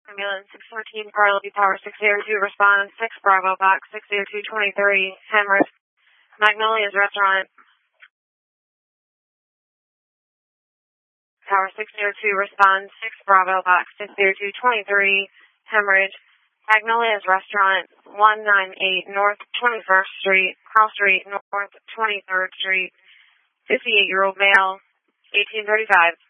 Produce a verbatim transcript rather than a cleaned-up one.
Ambulance six fourteen, Carly Tower six zero two, respond six Bravo Box six zero two twenty-three, Hemorrhage, Magnolia's Restaurant. Tower six zero two, respond six Bravo Box six zero two twenty-three, Hemorrhage, Magnolia's Restaurant, one ninety-eight North twenty-first Street, Cross Street, North twenty-third Street, fifty-eight-year-old male, eighteen thirty-five.